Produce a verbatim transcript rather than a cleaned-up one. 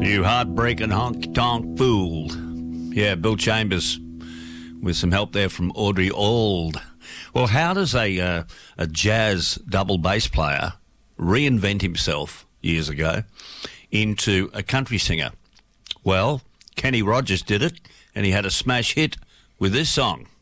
You heartbreaking honky-tonk fool. Yeah, Bill Chambers with some help there from Audrey Auld. Well, how does a uh, a jazz double bass player reinvent himself years ago into a country singer? Well, Kenny Rogers did it, and he had a smash hit with this song.